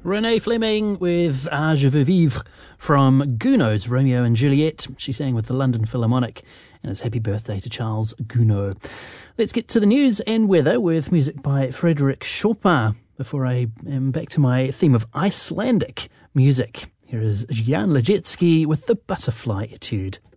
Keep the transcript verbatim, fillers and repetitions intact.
Renee Fleming with Ah Je Veux Vivre from Gounod's Romeo and Juliet. She sang with the London Philharmonic, and it's happy birthday to Charles Gounod. Let's get to the news and weather with music by Frederick Chopin before I am back to my theme of Icelandic music. Here is Jan Lejetski with the Butterfly Etude.